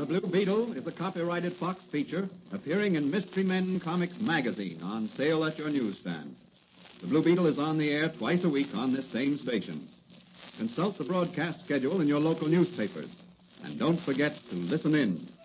The Blue Beetle is a copyrighted Fox feature appearing in Mystery Men Comics magazine on sale at your newsstand. The Blue Beetle is on the air twice a week on this same station. Consult the broadcast schedule in your local newspapers. And don't forget to listen in.